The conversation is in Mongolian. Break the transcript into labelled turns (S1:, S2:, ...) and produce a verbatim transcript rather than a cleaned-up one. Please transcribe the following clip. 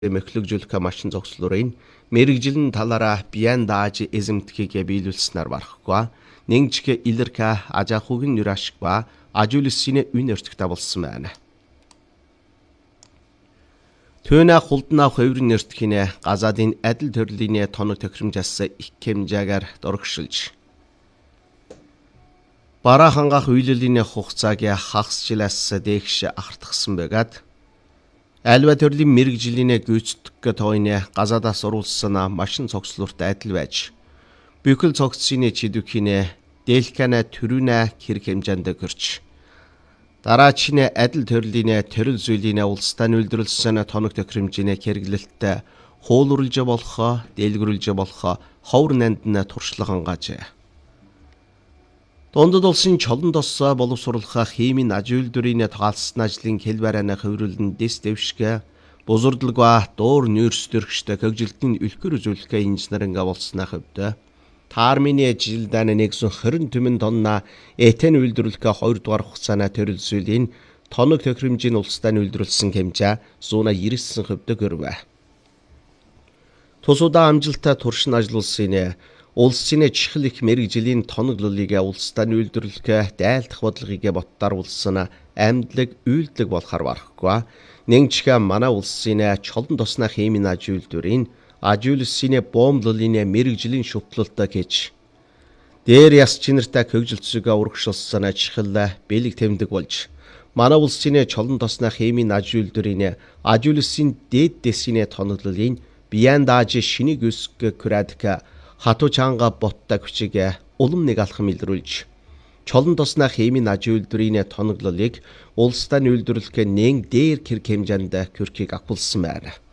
S1: эмэхлэгжүүлэх машин зогслуурын мэрэгжилэн талаараа биян дааж эзэмтгийгээ биелүүлснээр барахгүй нэгжгэ илэрхэ ажаахугийн нүрашгва ажуулсины үн өртөгтэй болсон байна. Төөнэ хулднаа хувирын нэртгэнэ газадын адил төрлийн тоног тохиромжаас их хэмжээгээр дурагшилж бараа хангах үйлэлийн хугацааг хагасчлаас дээгш ахардсан байгаад альва төрлийн мэрэгжилийн гүйцэтгэх тойны газадаас оруулсан машин цогцлууртай адил байж бүхэл цогцсны чидүхийнэ дэлхэнэ төрүнэ хэрэг хэмжээнд гэрч дараачны адил төрлийн төрөл зүйлийн улстай үйлдвэрлэсэн тоног тохиромжийн хэрэглэлттэй хуулурлж болох дэлгэрүүлж болох ховор нандин туршлага хангаж Дондод улсын чолон тос боловсруулах химийн аж үйлдвэрийн тоолсон ажлын хэлбэрэнэ хөврөлн дэс дэвшгэ бузурдлага дуур нүүрс төрөгчтэй хөгжилтийн үлгэр үзүүлэх инженеринга болсны хөвдө таармины жилдэн нэгэн хорин түмэн тонна этен үйлдвэрлэх хоёр дугаар хугацааны төрөл зүйлийн тоног тохиромжийн улстай үйлдвэрлэсэн хэмжээ зуна ирсэн хөвдө гөрвэ. Тусуудаа амжилттай туршин ажиллуулсан улсын чихэл их мэрэгжлийн тоноглолыг улстай үйлдвэрлэх дайлдах бодлогыг боттаруулсан амьдлаг үйлдлэг болохоор барахгүй нэгжгэ манай улсын чолон тосны химийн аж үйлдвэрийн аж үйлсийн бомблолын мэрэгжлийн шүтлэлтэй гэж дээр яс чинэртэй хөгжилтсөөгөө урагшилсан чихэл бэлэг тэмдэг болж манай улсын чолон тосны химийн аж үйлдвэрийн аж үйлсийн дээд дэсийн тоноглолын биян дааж шинийг өсгөх күрədг хатуу чанга ботта хүчигэ улам нэг алхам илрүүлж чолон тосны химийн аж үйлдвэрийн тоноглолыг улстай үйлдвэрлэх нэг дээр хэрэг хэмжээнд көрхийг агуулсан байна.